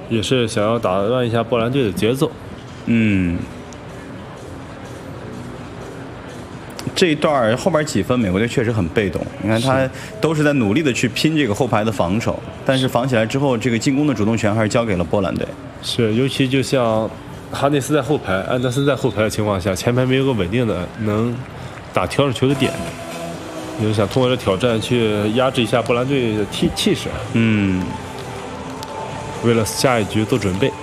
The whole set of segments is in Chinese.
也是想要打乱一下波兰队的节奏。 这一段后边几分，美国队确实很被动。你看他都是在努力的去拼这个后排的防守，但是防起来之后，这个进攻的主动权还是交给了波兰队。 是，尤其就像哈内斯在后排，安德森在后排的情况下，前排没有个稳定的能打调整球的点，你就想通过这挑战去压制一下波兰队的气势。为了下一局做准备。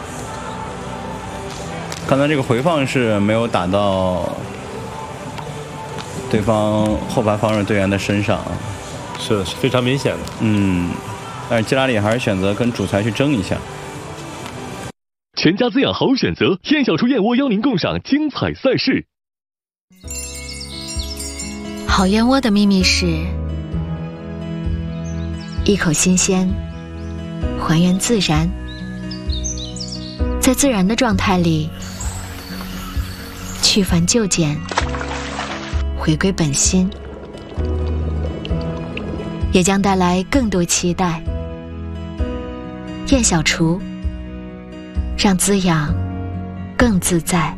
刚才这个回放是没有打到对方后排防守队员的身上， 是的，是非常明显的。 但是基拉里还是选择跟主裁去争一下。 全家滋养好选择，燕小厨燕窝邀您共赏精彩赛事。 好燕窝的秘密是一口新鲜，还原自然，在自然的状态里去繁就简，回归本心，也将带来更多期待。燕小厨，让滋养更自在。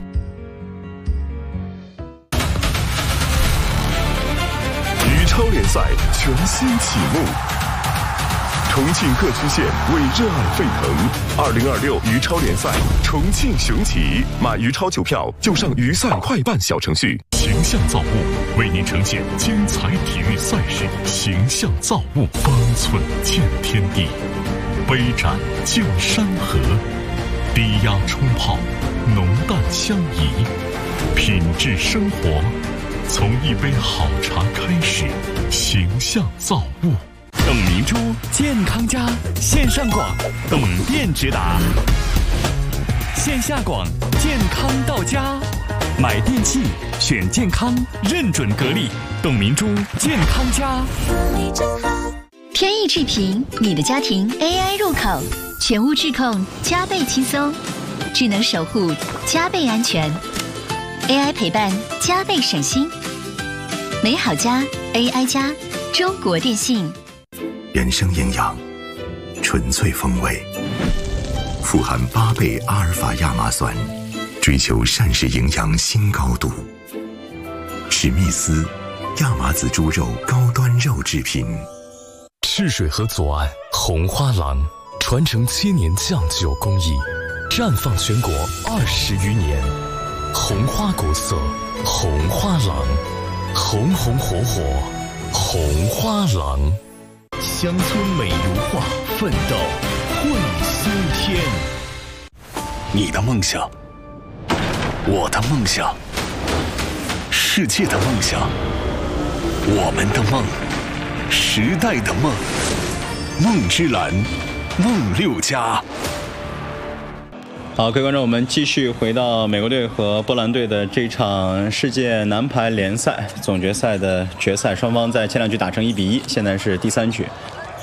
羽超联赛全新启幕，重庆各区县为热爱沸腾。2026羽超联赛重庆雄起，买羽超球票就上鱼赛快办小程序。形象造物为您呈现精彩体育赛事，形象造物，方寸见天地，杯盏见山河，低压冲泡，浓淡相宜，品质生活，从一杯好茶开始。形象造物。 董明珠健康家线上广，董店直达；线下广，健康到家。买电器选健康，认准格力，董明珠健康家。 天意智屏，你的家庭 AI 入口，全屋智控加倍轻松，智能守护加倍安全， AI 陪伴加倍省心。美好家 AI 家，中国电信。 原生营养，纯粹风味，富含8倍阿尔法亚麻酸，追求膳食营养新高度。史密斯亚麻籽猪肉高端肉制品。 赤水河左岸红花廊，传承7年酱酒工艺，绽放全国20余年。红花国色，红花廊，红红火火，红花廊。 乡村美如画，奋斗会苏天。 你的梦想，我的梦想，世界的梦想，我们的梦，时代的梦，梦之蓝，梦6家。 好，各位观众，我们继续回到美国队和波兰队的这场世界男排联赛总决赛的决赛，双方在前2局打成1-1，现在是第3局。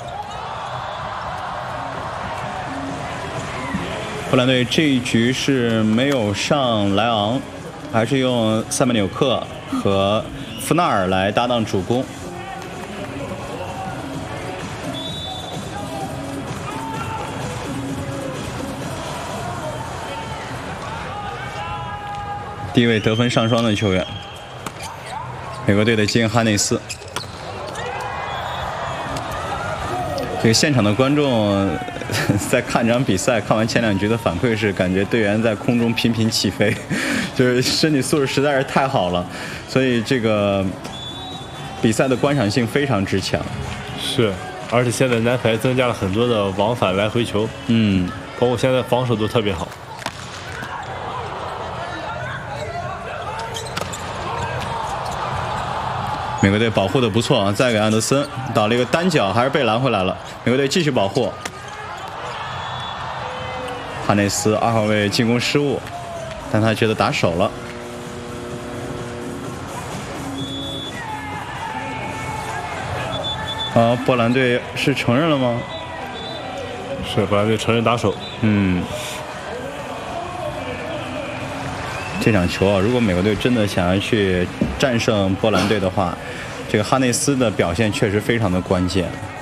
波兰队这一局是没有上莱昂，还是用塞曼纽克和夫纳尔来搭档主攻。第一位得分上双的球员，美国队的基恩·哈内斯。这个现场的观众在看这场比赛，看完前2局的反馈是，感觉队员在空中频频起飞，就是身体素质实在是太好了，所以这个比赛的观赏性非常之强。 是，而且现在男排增加了很多的往返来回球，包括现在防守都特别好。 美国队保护的不错啊，再给安德森倒了一个单脚，还是被拦回来了。美国队继续保护，哈内斯2号位进攻失误，但他觉得打手了。啊，波兰队是承认了吗？ 是，波兰队承认打手。 这场球啊，如果美国队真的想要去战胜波兰队的话，这个哈内斯的表现确实非常的关键。